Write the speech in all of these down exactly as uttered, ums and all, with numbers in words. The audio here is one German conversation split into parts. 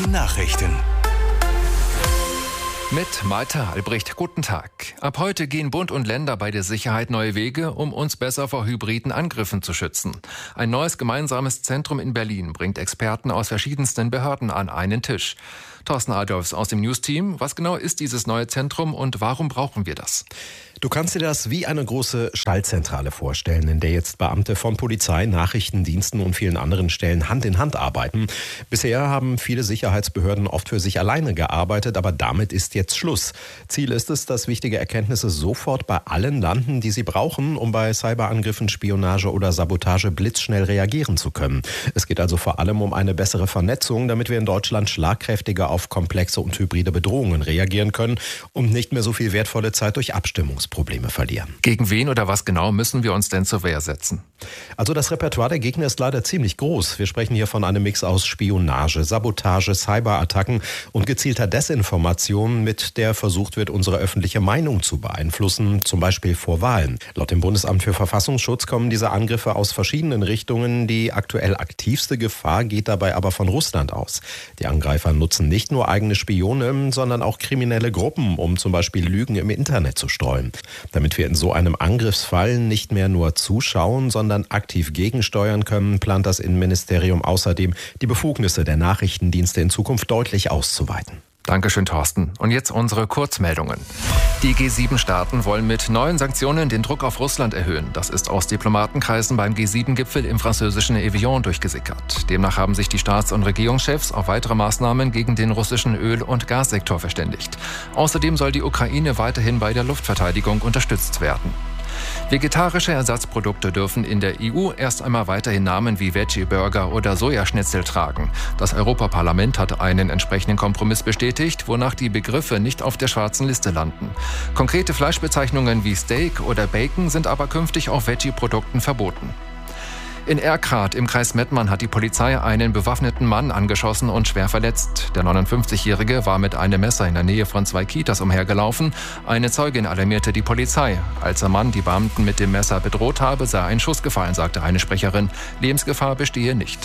Die Nachrichten. Mit Malte Albrecht, guten Tag. Ab heute gehen Bund und Länder bei der Sicherheit neue Wege, um uns besser vor hybriden Angriffen zu schützen. Ein neues gemeinsames Zentrum in Berlin bringt Experten aus verschiedensten Behörden an einen Tisch. Thorsten Adolfs aus dem News-Team. Was genau ist dieses neue Zentrum und warum brauchen wir das? Du kannst dir das wie eine große Schaltzentrale vorstellen, in der jetzt Beamte von Polizei, Nachrichtendiensten und vielen anderen Stellen Hand in Hand arbeiten. Bisher haben viele Sicherheitsbehörden oft für sich alleine gearbeitet, aber damit ist jetzt Schluss. Ziel ist es, dass wichtige Erkenntnisse sofort bei allen landen, die sie brauchen, um bei Cyberangriffen, Spionage oder Sabotage blitzschnell reagieren zu können. Es geht also vor allem um eine bessere Vernetzung, damit wir in Deutschland schlagkräftiger auf komplexe und hybride Bedrohungen reagieren können und nicht mehr so viel wertvolle Zeit durch Abstimmungsprobleme verlieren. Gegen wen oder was genau müssen wir uns denn zur Wehr setzen? Also das Repertoire der Gegner ist leider ziemlich groß. Wir sprechen hier von einem Mix aus Spionage, Sabotage, Cyberattacken und gezielter Desinformation, mit der versucht wird, unsere öffentliche Meinung zu beeinflussen, zum Beispiel vor Wahlen. Laut dem Bundesamt für Verfassungsschutz kommen diese Angriffe aus verschiedenen Richtungen. Die aktuell aktivste Gefahr geht dabei aber von Russland aus. Die Angreifer nutzen nicht nur eigene Spione, sondern auch kriminelle Gruppen, um zum Beispiel Lügen im Internet zu streuen. Damit wir in so einem Angriffsfall nicht mehr nur zuschauen, sondern aktiv gegensteuern können, plant das Innenministerium außerdem, die Befugnisse der Nachrichtendienste in Zukunft deutlich auszuweiten. Dankeschön, Thorsten. Und jetzt unsere Kurzmeldungen. Die G sieben Staaten wollen mit neuen Sanktionen den Druck auf Russland erhöhen. Das ist aus Diplomatenkreisen beim G sieben Gipfel im französischen Evian durchgesickert. Demnach haben sich die Staats- und Regierungschefs auf weitere Maßnahmen gegen den russischen Öl- und Gassektor verständigt. Außerdem soll die Ukraine weiterhin bei der Luftverteidigung unterstützt werden. Vegetarische Ersatzprodukte dürfen in der E U erst einmal weiterhin Namen wie Veggie-Burger oder Sojaschnitzel tragen. Das Europaparlament hat einen entsprechenden Kompromiss bestätigt, wonach die Begriffe nicht auf der schwarzen Liste landen. Konkrete Fleischbezeichnungen wie Steak oder Bacon sind aber künftig auf Veggie-Produkten verboten. In Erkrath im Kreis Mettmann hat die Polizei einen bewaffneten Mann angeschossen und schwer verletzt. Der neunundfünfzigjährige war mit einem Messer in der Nähe von zwei Kitas umhergelaufen. Eine Zeugin alarmierte die Polizei. Als der Mann die Beamten mit dem Messer bedroht habe, sei ein Schuss gefallen, sagte eine Sprecherin. Lebensgefahr bestehe nicht.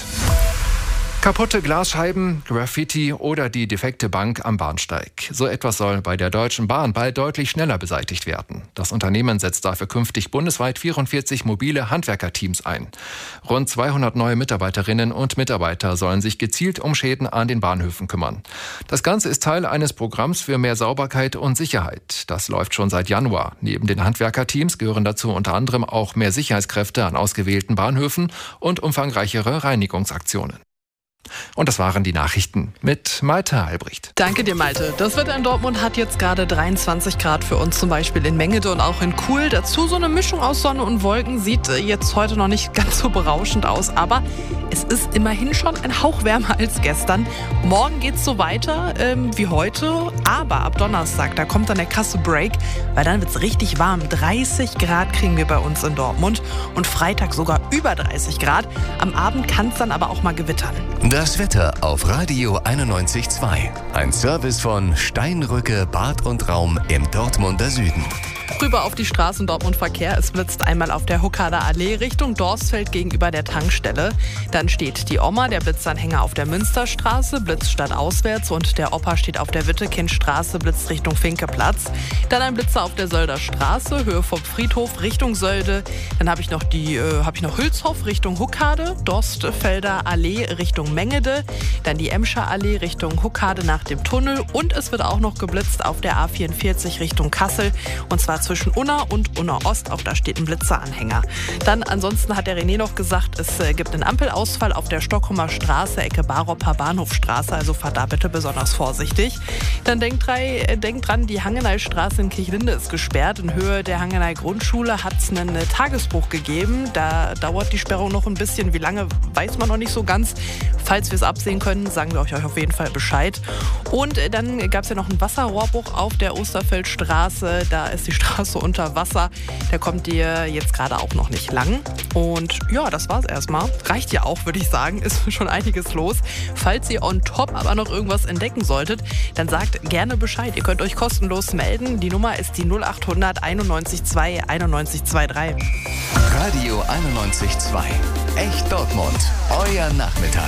Kaputte Glasscheiben, Graffiti oder die defekte Bank am Bahnsteig. So etwas soll bei der Deutschen Bahn bald deutlich schneller beseitigt werden. Das Unternehmen setzt dafür künftig bundesweit vierundvierzig mobile Handwerkerteams ein. Rund zweihundert neue Mitarbeiterinnen und Mitarbeiter sollen sich gezielt um Schäden an den Bahnhöfen kümmern. Das Ganze ist Teil eines Programms für mehr Sauberkeit und Sicherheit. Das läuft schon seit Januar. Neben den Handwerkerteams gehören dazu unter anderem auch mehr Sicherheitskräfte an ausgewählten Bahnhöfen und umfangreichere Reinigungsaktionen. Und das waren die Nachrichten mit Malte Albrecht. Danke dir, Malte. Das Wetter in Dortmund hat jetzt gerade dreiundzwanzig Grad für uns, zum Beispiel in Mengede und auch in Kuhl. Dazu so eine Mischung aus Sonne und Wolken. Sieht jetzt heute noch nicht ganz so berauschend aus, aber es ist immerhin schon ein Hauch wärmer als gestern. Morgen geht's so weiter ähm, wie heute, aber ab Donnerstag, da kommt dann der krasse Break, weil dann wird's richtig warm. dreißig Grad kriegen wir bei uns in Dortmund und Freitag sogar über dreißig Grad. Am Abend kann's dann aber auch mal gewittern. Das Wetter auf Radio einundneunzig Komma zwei. Ein Service von Steinrücke Bad und Raum im Dortmunder Süden. Rüber auf die Straßen Dortmund Verkehr. Es blitzt einmal auf der Huckader Allee Richtung Dorsfeld gegenüber der Tankstelle. Dann steht die Oma, der Blitzanhänger auf der Münsterstraße, blitzt stadtauswärts und der Opa steht auf der Wittekindstraße, blitzt Richtung Finkeplatz. Dann ein Blitzer auf der Sölder Straße, Höhe vom Friedhof Richtung Sölde. Dann habe ich noch die, äh, habe ich noch Hülshoff Richtung Huckade, Dorstfelder Allee Richtung Mengede. Dann die Emscher Allee Richtung Huckade nach dem Tunnel und es wird auch noch geblitzt auf der A vierundvierzig Richtung Kassel und zwar zwischen Unna und Unna Ost, auch da steht ein Blitzeranhänger. Dann ansonsten hat der René noch gesagt, es äh, gibt einen Ampelausfall auf der Stockholmer Straße, Ecke Baropper Bahnhofstraße, also fahrt da bitte besonders vorsichtig. Dann denkt, drei, äh, denkt dran, die Hangeneystraße in Kirchlinde ist gesperrt. In Höhe der Hangeney Grundschule hat es einen äh, Tagesbruch gegeben. Da dauert die Sperrung noch ein bisschen. Wie lange, weiß man noch nicht so ganz. Falls wir es absehen können, sagen wir euch auf jeden Fall Bescheid. Und äh, dann gab es ja noch einen Wasserrohrbruch auf der Osterfeldstraße. Da ist die Straße unter Wasser. Der kommt dir jetzt gerade auch noch nicht lang. Und ja, das war's erstmal. Reicht ja auch, würde ich sagen. Ist schon einiges los. Falls ihr on top aber noch irgendwas entdecken solltet, dann sagt gerne Bescheid. Ihr könnt euch kostenlos melden. Die Nummer ist die null acht hundert einundneunzig zwei einundneunzig dreiundzwanzig. Radio einundneunzig Komma zwei. Echt Dortmund. Euer Nachmittag.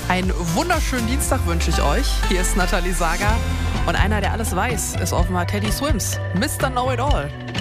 Einen wunderschönen Dienstag wünsche ich euch. Hier ist Nathalie Sager und einer, der alles weiß, ist offenbar Teddy Swims. Mister Know It All.